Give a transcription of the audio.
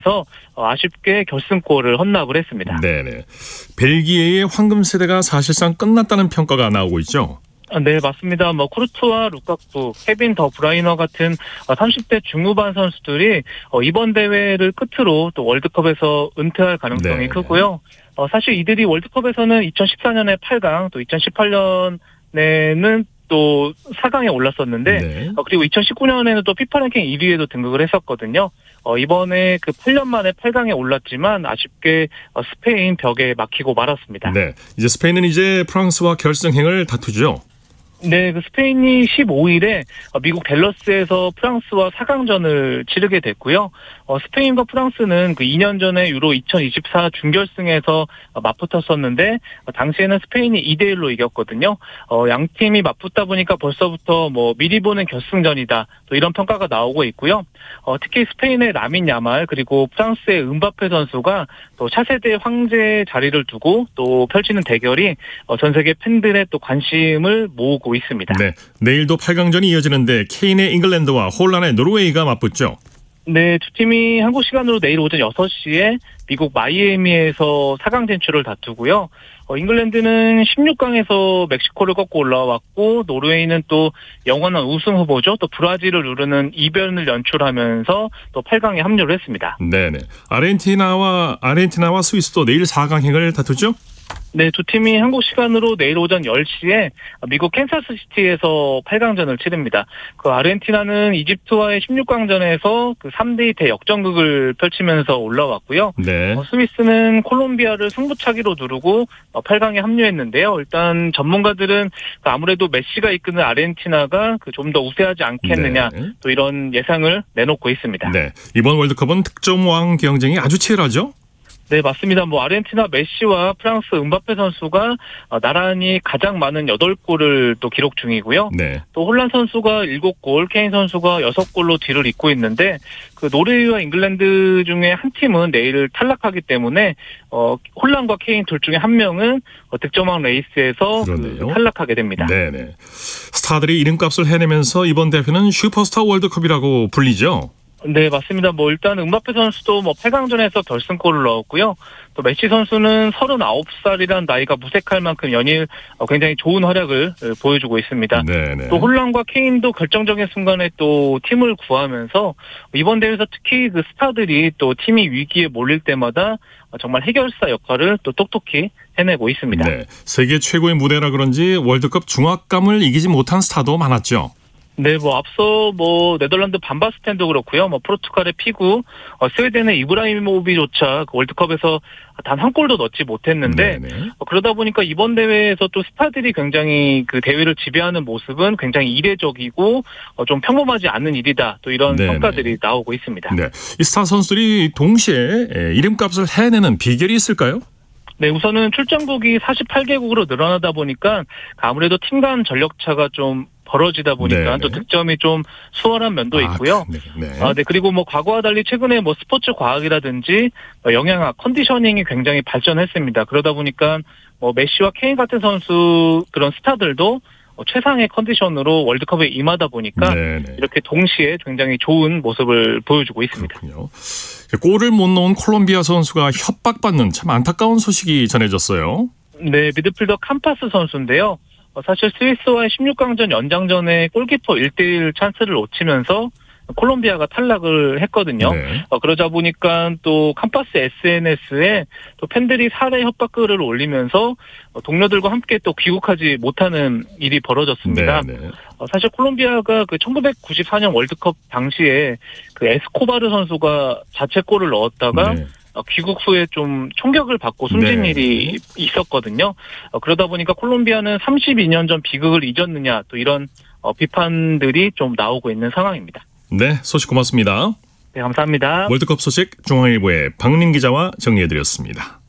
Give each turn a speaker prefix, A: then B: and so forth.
A: 아쉽게 결승골을 헌납을 했습니다.
B: 네네. 벨기에의 황금 세대가 사실상 끝났다는 평가가 나오고 있죠.
A: 네, 맞습니다. 쿠르투아, 루카쿠, 케빈 더 브라이너 같은 30대 중후반 선수들이 이번 대회를 끝으로 또 월드컵에서 은퇴할 가능성이 크고요. 사실 이들이 월드컵에서는 2014년에 8강, 또 2018년에는 또 4강에 올랐었는데, 그리고 2019년에는 또 피파 랭킹 1위에도 등극을 했었거든요. 이번에 그 8년 만에 8강에 올랐지만 아쉽게 스페인 벽에 막히고 말았습니다.
B: 네, 이제 스페인은 이제 프랑스와 결승행을 다투죠.
A: 네, 그 스페인이 15일에 미국 댈러스에서 프랑스와 4강전을 치르게 됐고요. 스페인과 프랑스는 그 2년 전에 유로 2024 준결승에서 맞붙었었는데 당시에는 스페인이 2대1로 이겼거든요. 양 팀이 맞붙다 보니까 벌써부터 미리 보는 결승전이다. 또 이런 평가가 나오고 있고요. 특히 스페인의 라민 야말 그리고 프랑스의 음바페 선수가 또 차세대 황제 자리를 두고 또 펼치는 대결이 전 세계 팬들의 또 관심을 모으고 있습니다.
B: 네, 내일도 8강전이 이어지는데 케인의 잉글랜드와 홀란의 노르웨이가 맞붙죠.
A: 네, 두 팀이 한국 시간으로 내일 오전 6시에 미국 마이애미에서 4강 진출을 다투고요. 잉글랜드는 16강에서 멕시코를 꺾고 올라왔고 노르웨이는 또 영원한 우승 후보죠. 또 브라질을 누르는 이변을 연출하면서 또 8강에 합류를 했습니다.
B: 네네. 아르헨티나와 스위스도 내일 4강행을 다투죠?
A: 네, 두 팀이 한국 시간으로 내일 오전 10시에 미국 캔사스시티에서 8강전을 치릅니다. 그 아르헨티나는 이집트와의 16강전에서 그 3대2 대역전극을 펼치면서 올라왔고요.
B: 네.
A: 스위스는 콜롬비아를 승부차기로 누르고 8강에 합류했는데요. 일단 전문가들은 아무래도 메시가 이끄는 아르헨티나가 좀 더 우세하지 않겠느냐 또 이런 예상을 내놓고 있습니다.
B: 네, 이번 월드컵은 득점왕 경쟁이 아주 치열하죠?
A: 네, 맞습니다. 아르헨티나 메시와 프랑스 음바페 선수가 나란히 가장 많은 8골을 또 기록 중이고요.
B: 네.
A: 또 홀란 선수가 7골, 케인 선수가 6골로 뒤를 잇고 있는데 그 노르웨이와 잉글랜드 중에 한 팀은 내일 탈락하기 때문에 홀란과 케인 둘 중에 한 명은 득점왕 레이스에서 탈락하게 됩니다.
B: 네네. 스타들이 이름값을 해내면서 이번 대회는 슈퍼스타 월드컵이라고 불리죠.
A: 네, 맞습니다. 일단 음바페 선수도 8강전에서 결승골을 넣었고요. 또 메시 선수는 39살이라는 나이가 무색할 만큼 연일 굉장히 좋은 활약을 보여주고 있습니다.
B: 네네.
A: 또 홀란과 케인도 결정적인 순간에 또 팀을 구하면서 이번 대회에서 특히 그 스타들이 또 팀이 위기에 몰릴 때마다 정말 해결사 역할을 또 똑똑히 해내고 있습니다.
B: 네, 세계 최고의 무대라 그런지 월드컵 중압감을 이기지 못한 스타도 많았죠.
A: 네, 앞서 네덜란드 반바스텐도 그렇고요. 포르투갈의 피구, 스웨덴의 이브라히모비조차 그 월드컵에서 단 한 골도 넣지 못했는데 그러다 보니까 이번 대회에서 또 스타들이 굉장히 그 대회를 지배하는 모습은 굉장히 이례적이고 좀 평범하지 않은 일이다. 또 이런 평가들이 나오고 있습니다.
B: 네, 이 스타 선수들이 동시에 이름값을 해내는 비결이 있을까요?
A: 네, 우선은 출전국이 48개국으로 늘어나다 보니까 아무래도 팀 간 전력차가 좀 벌어지다 보니까 또 득점이 좀 수월한 면도 있고요. 네, 그리고 과거와 달리 최근에 스포츠 과학이라든지 영양학, 컨디셔닝이 굉장히 발전했습니다. 그러다 보니까 메시와 케인 같은 선수 그런 스타들도 최상의 컨디션으로 월드컵에 임하다 보니까 이렇게 동시에 굉장히 좋은 모습을 보여주고 있습니다.
B: 그렇군요. 골을 못 넣은 콜롬비아 선수가 협박받는 참 안타까운 소식이 전해졌어요.
A: 네, 미드필더 캄파스 선수인데요. 사실 스위스와의 16강전 연장전에 골키퍼 1대1 찬스를 놓치면서 콜롬비아가 탈락을 했거든요. 그러자 보니까 또 캄파스 SNS에 또 팬들이 살해 협박 글을 올리면서 동료들과 함께 또 귀국하지 못하는 일이 벌어졌습니다. 사실 콜롬비아가 그 1994년 월드컵 당시에 그 에스코바르 선수가 자책골을 넣었다가 귀국 후에 좀 총격을 받고 숨진 일이 있었거든요. 그러다 보니까 콜롬비아는 32년 전 비극을 잊었느냐 또 이런 비판들이 좀 나오고 있는 상황입니다.
B: 네, 소식 고맙습니다.
A: 네, 감사합니다.
B: 월드컵 소식 중앙일보의 박민 기자와 정리해드렸습니다.